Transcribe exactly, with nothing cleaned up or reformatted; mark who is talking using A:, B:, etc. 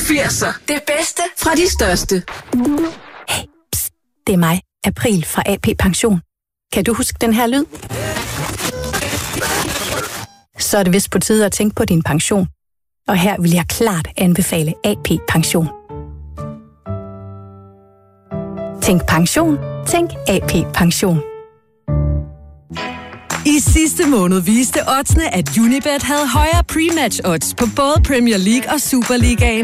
A: firser. Det bedste fra de største.
B: Hey, pst, det er mig, April fra A P Pension. Kan du huske den her lyd? Så er det vist på tide at tænke på din pension. Og her vil jeg klart anbefale A P Pension. Tænk pension. Tænk A P Pension.
C: I sidste måned viste oddsene, at Unibet havde højere pre-match odds på både Premier League og Superligaen.